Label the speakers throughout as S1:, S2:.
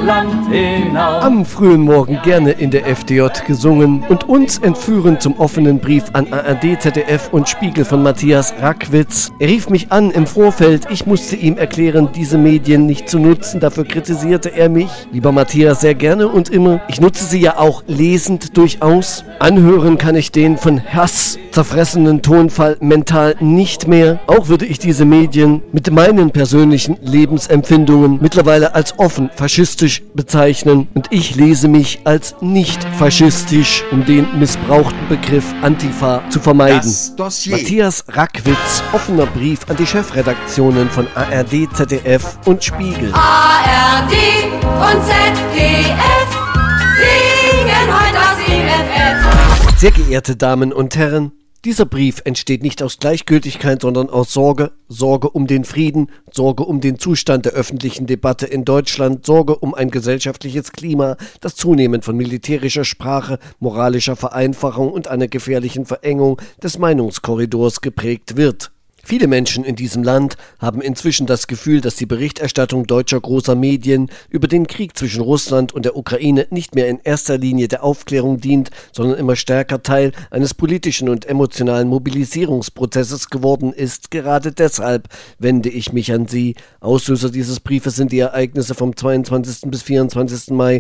S1: Land hinaus.
S2: Am frühen Morgen gerne in der FDJ gesungen und uns entführen zum offenen Brief an ARD, ZDF und Spiegel von Matthias Rackwitz. Er rief mich an im Vorfeld, ich musste ihm erklären, diese Medien nicht zu nutzen, dafür kritisierte er mich. Lieber Matthias, sehr gerne und immer. Ich nutze sie ja auch lesend durchaus. Anhören kann ich den von Hass zerfressenen Tonfall mental nicht mehr. Auch würde ich diese Medien mit meinen persönlichen Lebensempfindungen mittlerweile als offen faschistisch bezeichnen und ich lese mich als nicht faschistisch, um den missbrauchten Begriff Antifa zu vermeiden. Matthias Rackwitz, offener Brief an die Chefredaktionen von ARD, ZDF und Spiegel.
S3: ARD und ZDF singen heute aus IFF.
S2: Sehr geehrte Damen und Herren, dieser Brief entsteht nicht aus Gleichgültigkeit, sondern aus Sorge. Sorge um den Frieden, Sorge um den Zustand der öffentlichen Debatte in Deutschland, Sorge um ein gesellschaftliches Klima, das zunehmend von militärischer Sprache, moralischer Vereinfachung und einer gefährlichen Verengung des Meinungskorridors geprägt wird. Viele Menschen in diesem Land haben inzwischen das Gefühl, dass die Berichterstattung deutscher großer Medien über den Krieg zwischen Russland und der Ukraine nicht mehr in erster Linie der Aufklärung dient, sondern immer stärker Teil eines politischen und emotionalen Mobilisierungsprozesses geworden ist. Gerade deshalb wende ich mich an Sie. Auslöser dieses Briefes sind die Ereignisse vom 22. bis 24. Mai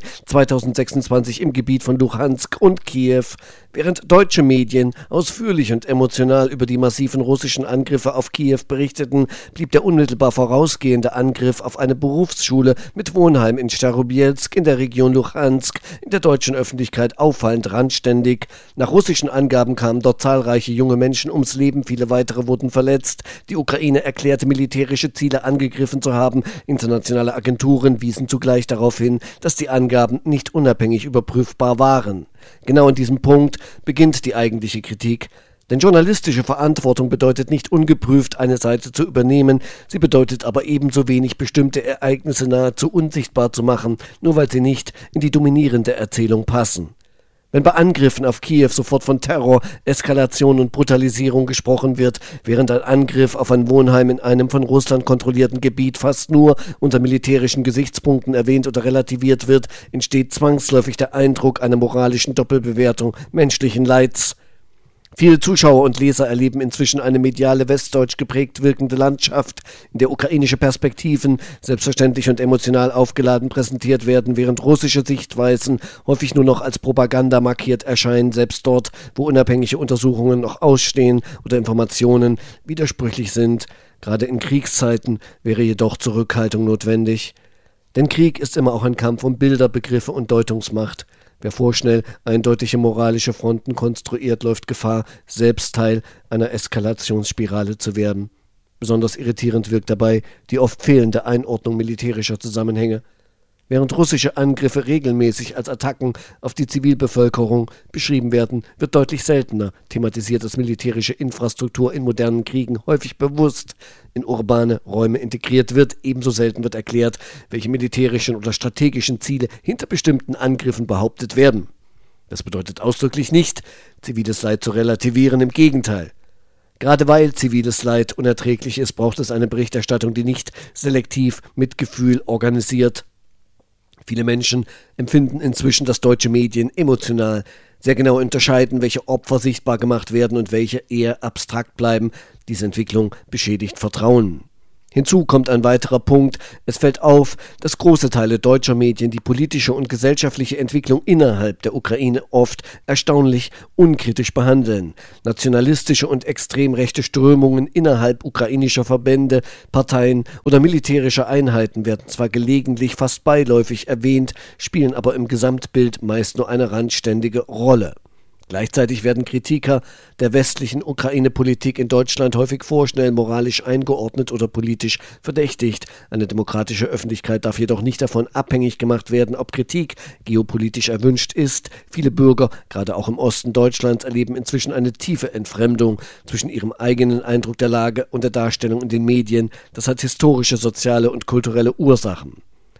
S2: 2026 im Gebiet von Luhansk und Kiew. Während deutsche Medien ausführlich und emotional über die massiven russischen Angriffe auf Kiew berichteten, blieb der unmittelbar vorausgehende Angriff auf eine Berufsschule mit Wohnheim in Starobielsk in der Region Luhansk in der deutschen Öffentlichkeit auffallend randständig. Nach russischen Angaben kamen dort zahlreiche junge Menschen ums Leben, viele weitere wurden verletzt. Die Ukraine erklärte, militärische Ziele angegriffen zu haben. Internationale Agenturen wiesen zugleich darauf hin, dass die Angaben nicht unabhängig überprüfbar waren. Genau in diesem Punkt beginnt die eigentliche Kritik. Denn journalistische Verantwortung bedeutet nicht ungeprüft eine Seite zu übernehmen, sie bedeutet aber ebenso wenig bestimmte Ereignisse nahezu unsichtbar zu machen, nur weil sie nicht in die dominierende Erzählung passen. Wenn bei Angriffen auf Kiew sofort von Terror, Eskalation und Brutalisierung gesprochen wird, während ein Angriff auf ein Wohnheim in einem von Russland kontrollierten Gebiet fast nur unter militärischen Gesichtspunkten erwähnt oder relativiert wird, entsteht zwangsläufig der Eindruck einer moralischen Doppelbewertung menschlichen Leids. Viele Zuschauer und Leser erleben inzwischen eine mediale, westdeutsch geprägt wirkende Landschaft, in der ukrainische Perspektiven selbstverständlich und emotional aufgeladen präsentiert werden, während russische Sichtweisen häufig nur noch als Propaganda markiert erscheinen, selbst dort, wo unabhängige Untersuchungen noch ausstehen oder Informationen widersprüchlich sind. Gerade in Kriegszeiten wäre jedoch Zurückhaltung notwendig. Denn Krieg ist immer auch ein Kampf um Bilder, Begriffe und Deutungsmacht. Wer vorschnell eindeutige moralische Fronten konstruiert, läuft Gefahr, selbst Teil einer Eskalationsspirale zu werden. Besonders irritierend wirkt dabei die oft fehlende Einordnung militärischer Zusammenhänge. Während russische Angriffe regelmäßig als Attacken auf die Zivilbevölkerung beschrieben werden, wird deutlich seltener thematisiert, dass militärische Infrastruktur in modernen Kriegen häufig bewusst in urbane Räume integriert wird. Ebenso selten wird erklärt, welche militärischen oder strategischen Ziele hinter bestimmten Angriffen behauptet werden. Das bedeutet ausdrücklich nicht, ziviles Leid zu relativieren, im Gegenteil. Gerade weil ziviles Leid unerträglich ist, braucht es eine Berichterstattung, die nicht selektiv Mitgefühl organisiert. Viele Menschen empfinden inzwischen, dass deutsche Medien emotional sehr genau unterscheiden, welche Opfer sichtbar gemacht werden und welche eher abstrakt bleiben. Diese Entwicklung beschädigt Vertrauen. Hinzu kommt ein weiterer Punkt. Es fällt auf, dass große Teile deutscher Medien die politische und gesellschaftliche Entwicklung innerhalb der Ukraine oft erstaunlich unkritisch behandeln. Nationalistische und extrem rechte Strömungen innerhalb ukrainischer Verbände, Parteien oder militärischer Einheiten werden zwar gelegentlich fast beiläufig erwähnt, spielen aber im Gesamtbild meist nur eine randständige Rolle. Gleichzeitig werden Kritiker der westlichen Ukraine-Politik in Deutschland häufig vorschnell moralisch eingeordnet oder politisch verdächtigt. Eine demokratische Öffentlichkeit darf jedoch nicht davon abhängig gemacht werden, ob Kritik geopolitisch erwünscht ist. Viele Bürger, gerade auch im Osten Deutschlands, erleben inzwischen eine tiefe Entfremdung zwischen ihrem eigenen Eindruck der Lage und der Darstellung in den Medien. Das hat historische, soziale und kulturelle Ursachen.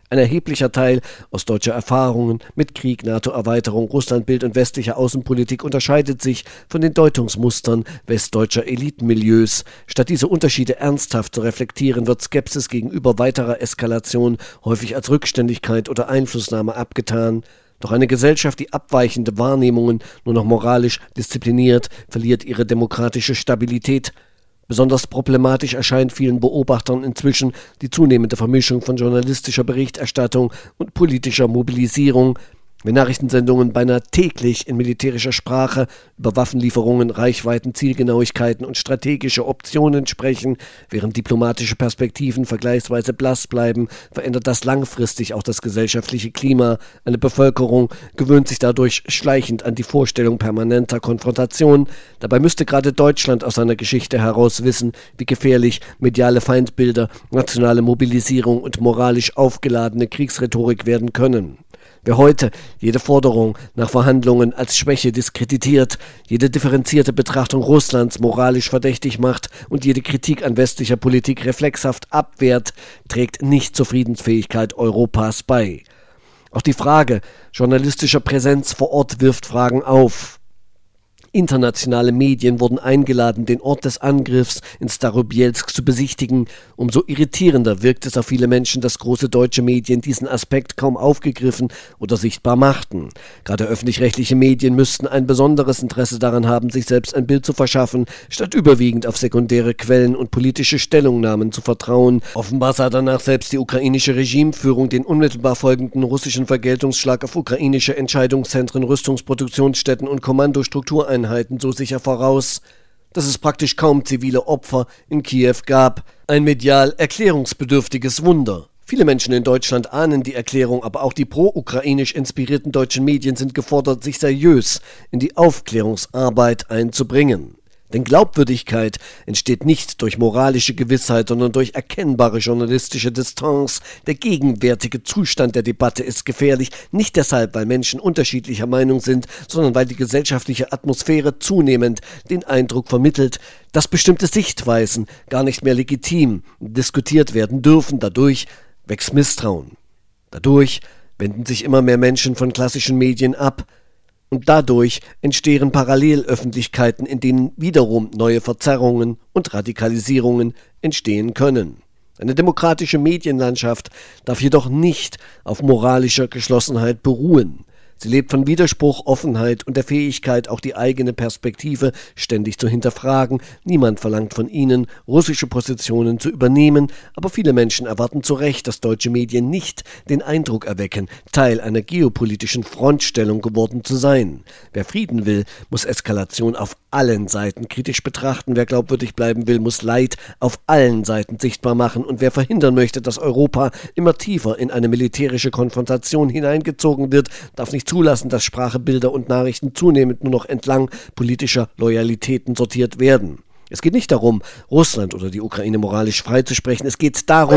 S2: Ein erheblicher Teil ostdeutscher Erfahrungen mit Krieg, NATO-Erweiterung, Russlandbild und westlicher Außenpolitik unterscheidet sich von den Deutungsmustern westdeutscher Elitenmilieus. Statt diese Unterschiede ernsthaft zu reflektieren, wird Skepsis gegenüber weiterer Eskalation häufig als Rückständigkeit oder Einflussnahme abgetan. Doch eine Gesellschaft, die abweichende Wahrnehmungen nur noch moralisch diszipliniert, verliert ihre demokratische Stabilität. Besonders problematisch erscheint vielen Beobachtern inzwischen die zunehmende Vermischung von journalistischer Berichterstattung und politischer Mobilisierung. Wenn Nachrichtensendungen beinahe täglich in militärischer Sprache über Waffenlieferungen, Reichweiten, Zielgenauigkeiten und strategische Optionen sprechen, während diplomatische Perspektiven vergleichsweise blass bleiben, verändert das langfristig auch das gesellschaftliche Klima. Eine Bevölkerung gewöhnt sich dadurch schleichend an die Vorstellung permanenter Konfrontation. Dabei müsste gerade Deutschland aus seiner Geschichte heraus wissen, wie gefährlich mediale Feindbilder, nationale Mobilisierung und moralisch aufgeladene Kriegsrhetorik werden können. Wer heute jede Forderung nach Verhandlungen als Schwäche diskreditiert, jede differenzierte Betrachtung Russlands moralisch verdächtig macht und jede Kritik an westlicher Politik reflexhaft abwehrt, trägt nicht zur Friedensfähigkeit Europas bei. Auch die Frage journalistischer Präsenz vor Ort wirft Fragen auf. Internationale Medien wurden eingeladen, den Ort des Angriffs in Starobielsk zu besichtigen. Umso irritierender wirkt es auf viele Menschen, dass große deutsche Medien diesen Aspekt kaum aufgegriffen oder sichtbar machten. Gerade öffentlich-rechtliche Medien müssten ein besonderes Interesse daran haben, sich selbst ein Bild zu verschaffen, statt überwiegend auf sekundäre Quellen und politische Stellungnahmen zu vertrauen. Offenbar sah danach selbst die ukrainische Regimeführung den unmittelbar folgenden russischen Vergeltungsschlag auf ukrainische Entscheidungszentren, Rüstungsproduktionsstätten und Kommandostruktureinheiten so sicher voraus, dass es praktisch kaum zivile Opfer in Kiew gab. Ein medial erklärungsbedürftiges Wunder. Viele Menschen in Deutschland ahnen die Erklärung, aber auch die pro-ukrainisch inspirierten deutschen Medien sind gefordert, sich seriös in die Aufklärungsarbeit einzubringen. Denn Glaubwürdigkeit entsteht nicht durch moralische Gewissheit, sondern durch erkennbare journalistische Distanz. Der gegenwärtige Zustand der Debatte ist gefährlich, nicht deshalb, weil Menschen unterschiedlicher Meinung sind, sondern weil die gesellschaftliche Atmosphäre zunehmend den Eindruck vermittelt, dass bestimmte Sichtweisen gar nicht mehr legitim diskutiert werden dürfen. Dadurch wächst Misstrauen. Dadurch wenden sich immer mehr Menschen von klassischen Medien ab. Und dadurch entstehen Parallelöffentlichkeiten, in denen wiederum neue Verzerrungen und Radikalisierungen entstehen können. Eine demokratische Medienlandschaft darf jedoch nicht auf moralischer Geschlossenheit beruhen. Sie lebt von Widerspruch, Offenheit und der Fähigkeit, auch die eigene Perspektive ständig zu hinterfragen. Niemand verlangt von ihnen, russische Positionen zu übernehmen, aber viele Menschen erwarten zu Recht, dass deutsche Medien nicht den Eindruck erwecken, Teil einer geopolitischen Frontstellung geworden zu sein. Wer Frieden will, muss Eskalation auf allen Seiten kritisch betrachten. Wer glaubwürdig bleiben will, muss Leid auf allen Seiten sichtbar machen. Und wer verhindern möchte, dass Europa immer tiefer in eine militärische Konfrontation hineingezogen wird, darf nicht zulassen, dass Sprache, Bilder und Nachrichten zunehmend nur noch entlang politischer Loyalitäten sortiert werden. Es geht nicht darum, Russland oder die Ukraine moralisch freizusprechen. Es geht darum,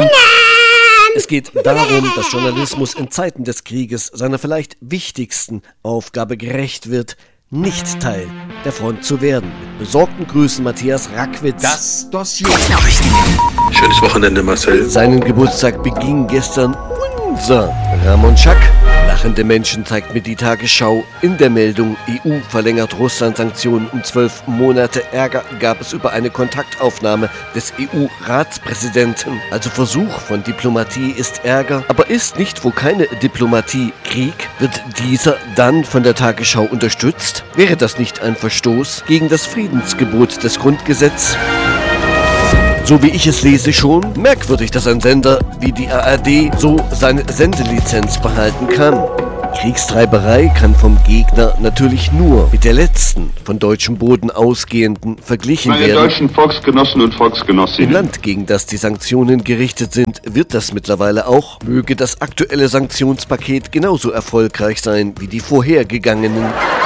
S2: dass Journalismus in Zeiten des Krieges seiner vielleicht wichtigsten Aufgabe gerecht wird, nicht Teil der Front zu werden. Mit besorgten Grüßen, Matthias Rackwitz.
S1: Das Dossier.
S4: Schönes Wochenende, Marcel.
S2: Seinen Geburtstag beging gestern unser Ramon Schack. Lachende Menschen zeigt mir die Tagesschau. In der Meldung, EU verlängert Russland-Sanktionen um 12 Monate. Ärger gab es über eine Kontaktaufnahme des EU-Ratspräsidenten. Also Versuch von Diplomatie ist Ärger. Aber ist nicht, wo keine Diplomatie Krieg? Wird dieser dann von der Tagesschau unterstützt? Wäre das nicht ein Verstoß gegen das Friedensgebot des Grundgesetzes? So wie ich es lese schon, merkwürdig, dass ein Sender wie die ARD so seine Sendelizenz behalten kann. Kriegstreiberei kann vom Gegner natürlich nur mit der letzten von deutschem Boden ausgehenden verglichen werden.
S4: Meine deutschen Volksgenossen und Volksgenossinnen.
S2: Im Land, gegen das die Sanktionen gerichtet sind, wird das mittlerweile auch. Möge das aktuelle Sanktionspaket genauso erfolgreich sein wie die vorhergegangenen.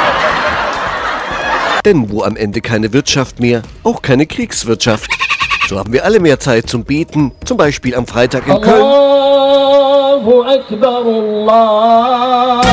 S2: Denn wo am Ende keine Wirtschaft mehr, auch keine Kriegswirtschaft. So haben wir alle mehr Zeit zum Beten, zum Beispiel am Freitag in Köln.
S5: Allahu Akbar, Allah.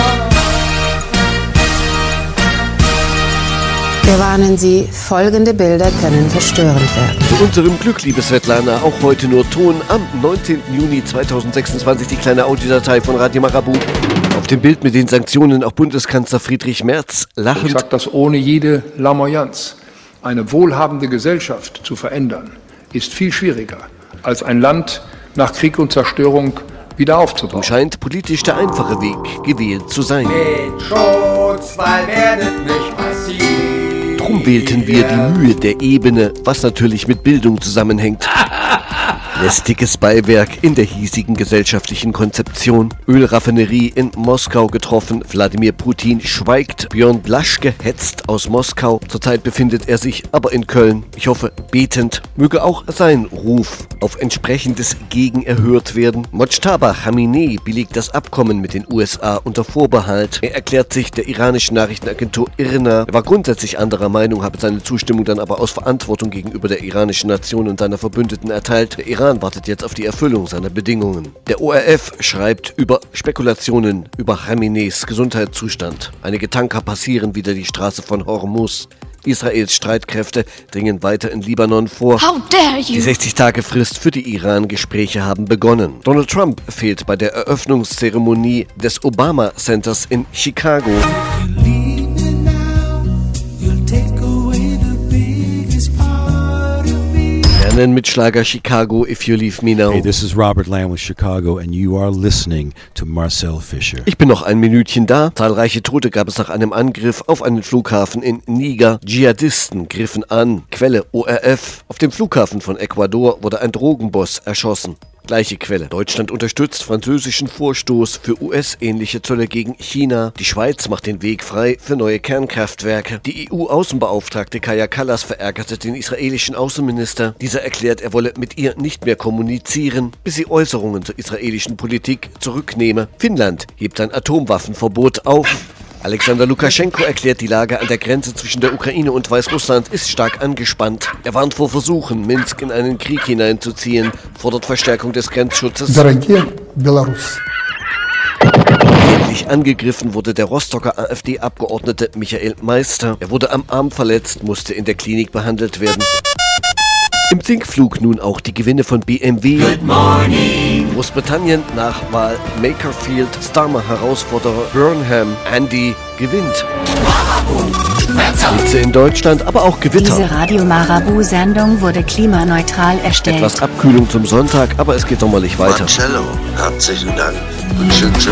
S6: Wir warnen Sie, folgende Bilder können verstörend werden.
S2: unserem Glück, liebe Svetlana, auch heute nur Ton am 19. Juni 2026, die kleine Audiodatei von Radio Marabu. Auf dem Bild mit den Sanktionen auch Bundeskanzler Friedrich Merz lachend.
S1: Ich sage das ohne jede Larmoyanz. Eine wohlhabende Gesellschaft zu verändern, ist viel schwieriger, als ein Land nach Krieg und Zerstörung wieder aufzubauen.
S2: Scheint politisch der einfache Weg gewählt zu sein.
S6: Mit Schutzwall werdet mich massiv.
S2: Drum wählten wir die Mühe der Ebene, was natürlich mit Bildung zusammenhängt. Lästiges Beiwerk in der hiesigen gesellschaftlichen Konzeption. Ölraffinerie in Moskau getroffen. Wladimir Putin schweigt. Björn Blaschke hetzt aus Moskau. Zurzeit befindet er sich aber in Köln. Ich hoffe, betend möge auch sein Ruf auf entsprechendes Gegen erhört werden. Mojtaba Khamenei billigt das Abkommen mit den USA unter Vorbehalt. Er erklärt sich der iranischen Nachrichtenagentur IRNA. Er war grundsätzlich anderer Meinung, habe seine Zustimmung dann aber aus Verantwortung gegenüber der iranischen Nation und seiner Verbündeten erteilt. Der Iran wartet jetzt auf die Erfüllung seiner Bedingungen. Der ORF schreibt über Spekulationen über Khameneis Gesundheitszustand. Einige Tanker passieren wieder die Straße von Hormuz. Israels Streitkräfte dringen weiter in Libanon vor.
S7: How dare you?
S2: Die 60-Tage-Frist für die Iran-Gespräche haben begonnen. Donald Trump fehlt bei der Eröffnungszeremonie des Obama Centers in Chicago. Mit Schlager Chicago, If You Leave Me Now.
S8: Hey, this is Robert Lamb with Chicago and you are listening to Marcel Fischer.
S2: Ich bin noch ein Minütchen da. Zahlreiche Tote gab es nach einem Angriff auf einen Flughafen in Niger. Dschihadisten griffen an. Quelle ORF. Auf dem Flughafen von Ecuador wurde ein Drogenboss erschossen. Gleiche Quelle. Deutschland unterstützt französischen Vorstoß für US-ähnliche Zölle gegen China. Die Schweiz macht den Weg frei für neue Kernkraftwerke. Die EU-Außenbeauftragte Kaja Kallas verärgerte den israelischen Außenminister. Dieser erklärt, er wolle mit ihr nicht mehr kommunizieren, bis sie Äußerungen zur israelischen Politik zurücknehme. Finnland hebt ein Atomwaffenverbot auf. Alexander Lukaschenko erklärt, die Lage an der Grenze zwischen der Ukraine und Weißrussland ist stark angespannt. Er warnt vor Versuchen, Minsk in einen Krieg hineinzuziehen, fordert Verstärkung des Grenzschutzes. Ähnlich angegriffen wurde der Rostocker AfD-Abgeordnete Michael Meister. Er wurde am Arm verletzt, musste in der Klinik behandelt werden. Im Sinkflug nun auch die Gewinne von BMW.
S3: Good morning.
S2: Großbritannien Nachwahl Makerfield, Starmer-Herausforderer Burnham, Andy gewinnt. Hitze in Deutschland, aber auch Gewitter.
S7: Diese Radio Marabu-Sendung wurde klimaneutral erstellt.
S2: Etwas Abkühlung zum Sonntag, aber es geht sommerlich weiter.
S9: Marcello, herzlichen Dank und schön.